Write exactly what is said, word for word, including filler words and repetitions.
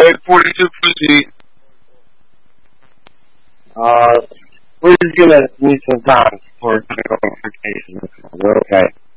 Alright, forty-two, proceed. Uh, we're just gonna need some time for clarification. Okay.